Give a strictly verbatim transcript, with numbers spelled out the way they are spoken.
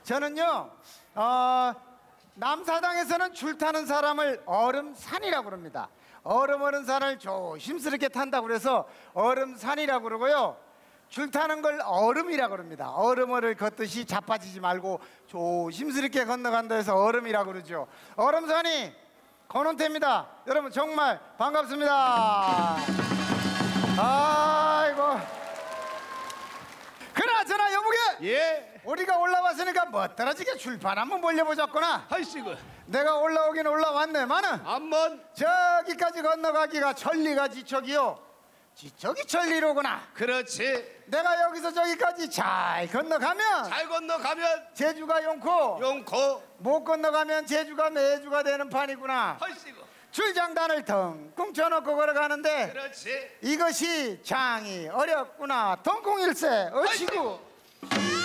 저는요 어, 남사당에서는 줄 타는 사람을 얼음산이라고 그럽니다. 얼음 오는 산을 조심스럽게 탄다고 그래서 얼음산이라고 그러고요. 줄 타는 걸 얼음이라고 그럽니다. 얼음을 걷듯이 자빠지지 말고 조심스럽게 건너간다 해서 얼음이라고 그러죠. 얼음산이 권원태입니다. 여러분 정말 반갑습니다. 아이고. 그나저나 여보게, 예. 우리가 올라왔으니까 멋들어지게 줄판 한번 몰려보자꾸나. 하이씨고. 내가 올라오긴 올라왔네만은 한번. 저기까지 건너가기가 천리가 지척이요, 지척이 천리로구나. 그렇지. 내가 여기서 저기까지 잘 건너가면 잘 건너가면 제주가 용코, 용코. 못 건너가면 제주가 매주가 되는 판이구나. 하이씨고. 줄장단을 덩쿵 쳐놓고 걸어가는데 그렇지. 이것이 장이 어렵구나. 덩쿵일세. 어치구.